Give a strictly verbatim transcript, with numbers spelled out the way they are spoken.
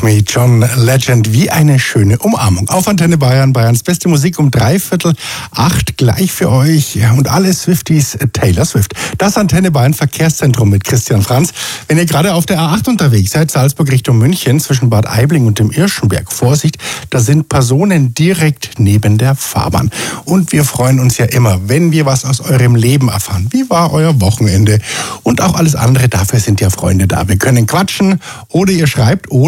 Me, John Legend, wie eine schöne Umarmung. Auf Antenne Bayern, Bayerns beste Musik um dreiviertel acht gleich für euch und alle Swifties Taylor Swift. Das Antenne Bayern Verkehrszentrum mit Christian Franz. Wenn ihr gerade auf der A acht unterwegs seid, Salzburg Richtung München, zwischen Bad Aibling und dem Irschenberg, Vorsicht, da sind Personen direkt neben der Fahrbahn. Und wir freuen uns ja immer, wenn wir was aus eurem Leben erfahren. Wie war euer Wochenende? Und auch alles andere, dafür sind ja Freunde da. Wir können quatschen oder ihr schreibt